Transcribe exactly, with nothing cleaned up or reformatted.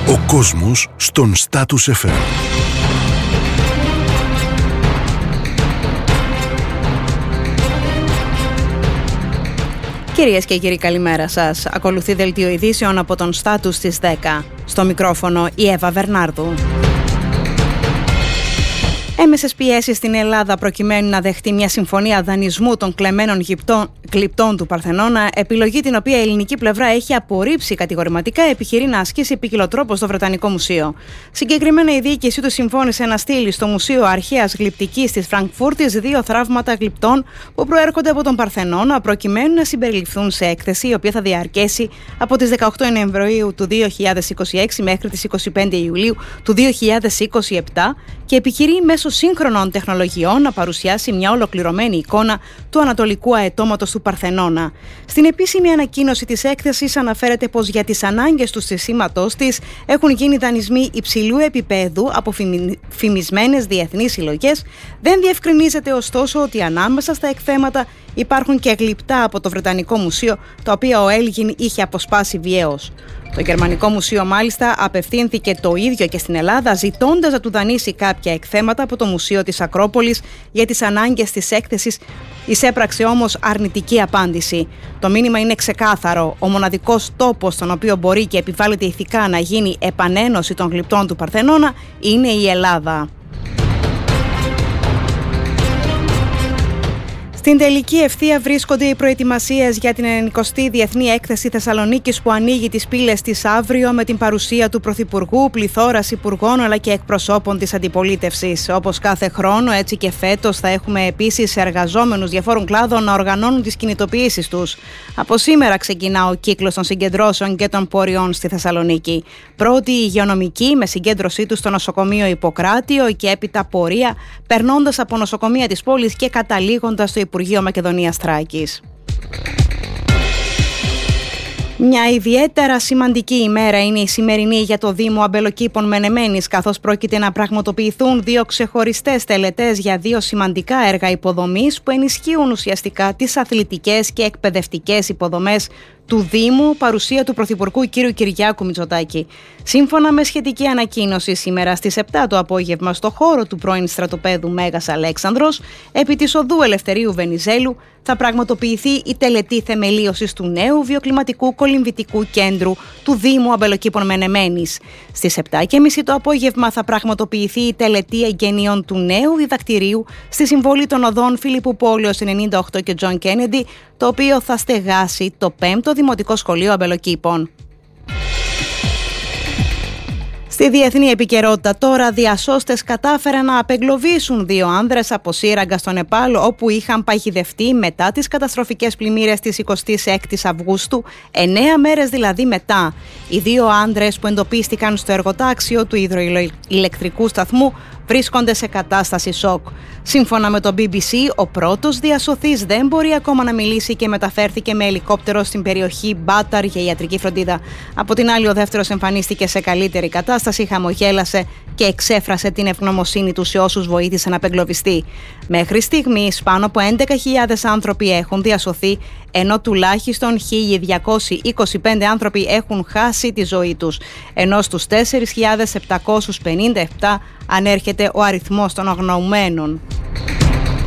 Ο κόσμος στον Status εφ εμ. Κυρίες και κύριοι, καλημέρα σας. Ακολουθεί δελτίο ειδήσεων από τον Status στις δέκα. Στο μικρόφωνο η Εύα Βερνάρδου. Έμεσες πιέσεις στην Ελλάδα προκειμένου να δεχτεί μια συμφωνία δανεισμού των κλεμμένων γλυπτών του Παρθενώνα, επιλογή την οποία η ελληνική πλευρά έχει απορρίψει κατηγορηματικά, επιχειρεί να ασκήσει ποικιλοτρόπως στο Βρετανικό Μουσείο. Συγκεκριμένα, η διοίκησή του συμφώνησε να στείλει στο Μουσείο Αρχαίας Γλυπτικής της Φραγκφούρτης δύο θραύματα γλυπτών που προέρχονται από τον Παρθενώνα, προκειμένου να συμπεριληφθούν σε έκθεση η οποία θα διαρκέσει από τις δεκαοκτώ Νοεμβρίου του δύο χιλιάδες είκοσι έξι μέχρι τις είκοσι πέντε Ιουλίου του δύο χιλιάδες είκοσι επτά και επιχειρεί μέσω σύγχρονων τεχνολογιών να παρουσιάσει μια ολοκληρωμένη εικόνα του ανατολικού αετώματος του Παρθενώνα. Στην επίσημη ανακοίνωση της έκθεσης αναφέρεται πως για τις ανάγκες του στισίματος της έχουν γίνει δανεισμοί υψηλού επίπεδου από φημισμένες διεθνείς συλλογές. Δεν διευκρινίζεται ωστόσο ότι ανάμεσα στα εκθέματα υπάρχουν και γλυπτά από το Βρετανικό Μουσείο, τα οποία ο Έλγιν είχε αποσπάσει βιαίως. Το Γερμανικό Μουσείο μάλιστα απευθύνθηκε το ίδιο και στην Ελλάδα, ζητώντας να του δανείσει κάποια εκθέματα από το Μουσείο της Ακρόπολης για τις ανάγκες της έκθεσης. Εισέπραξε όμως αρνητική απάντηση. Το μήνυμα είναι ξεκάθαρο. Ο μοναδικός τόπος στον οποίο μπορεί και επιβάλλεται ηθικά να γίνει επανένωση των γλυπτών του Παρθενώνα είναι η Ελλάδα. Στην τελική ευθεία βρίσκονται οι προετοιμασίες για την ενενηκοστή Διεθνή Έκθεση Θεσσαλονίκης που ανοίγει τις πύλες της αύριο με την παρουσία του Πρωθυπουργού, πληθώρας υπουργών αλλά και εκπροσώπων της αντιπολίτευσης. Όπως κάθε χρόνο, έτσι και φέτος θα έχουμε επίσης εργαζόμενους διαφόρων κλάδων να οργανώνουν τις κινητοποιήσεις τους. Από σήμερα ξεκινά ο κύκλος των συγκεντρώσεων και των πορειών στη Θεσσαλονίκη. Πρώτη η υγειονομική με συγκέντρωσή του στο νοσοκομείο Ιπποκράτιο και έπειτα πορεία περνώντας από νοσοκομεία της πόλης και καταλήγοντας στο Υπουργείο Μακεδονίας Θράκης. Μια ιδιαίτερα σημαντική ημέρα είναι η σημερινή για το Δήμο Αμπελοκήπων Μενεμένης, καθώς πρόκειται να πραγματοποιηθούν δύο ξεχωριστές τελετές για δύο σημαντικά έργα υποδομής που ενισχύουν ουσιαστικά τις αθλητικές και εκπαιδευτικές υποδομές του Δήμου, παρουσία του Πρωθυπουργού κ. Κυριάκου Μητσοτάκη. Σύμφωνα με σχετική ανακοίνωση, σήμερα στις επτά το απόγευμα στο χώρο του πρώην στρατοπέδου Μέγας Αλέξανδρος, επί της οδού Ελευθερίου Βενιζέλου, θα πραγματοποιηθεί η τελετή θεμελίωσης του νέου βιοκλιματικού κολυμβητικού κέντρου του Δήμου Αμπελοκήπων Μενεμένης. Στις επτά και μισή το απόγευμα θα πραγματοποιηθεί η τελετή εγγενείων του νέου διδακτηρίου στη συμβολή των οδών Φίλιππου Πόλεως ενενήντα οκτώ και Τζον Κέννεντι, το οποίο θα στεγάσει το πέμπτο Δημοτικό Σχολείο Αμπελοκήπων. Στη διεθνή επικαιρότητα τώρα, διασώστες κατάφεραν να απεγκλωβίσουν δύο άνδρες από σύραγγα στο Νεπάλ, όπου είχαν παγιδευτεί μετά τις καταστροφικές πλημμύρες της εικοστής έκτης Αυγούστου, εννέα μέρες δηλαδή μετά. Οι δύο άνδρες που εντοπίστηκαν στο εργοτάξιο του υδροηλεκτρικού σταθμού βρίσκονται σε κατάσταση σοκ. Σύμφωνα με το μπι μπι σι, ο πρώτος διασωθής δεν μπορεί ακόμα να μιλήσει και μεταφέρθηκε με ελικόπτερο στην περιοχή Μπάταρ για ιατρική φροντίδα. Από την άλλη, ο δεύτερος εμφανίστηκε σε καλύτερη κατάσταση, χαμογέλασε και εξέφρασε την ευγνωμοσύνη του σε όσους βοήθησαν να απεγκλωβιστεί. Μέχρι στιγμής, πάνω από έντεκα χιλιάδες άνθρωποι έχουν διασωθεί, ενώ τουλάχιστον χίλια διακόσιοι είκοσι πέντε άνθρωποι έχουν χάσει τη ζωή τους, ενώ στους τέσσερις χιλιάδες επτακόσιους πενήντα επτά ανέρχεται ο αριθμός των αγνοωμένων.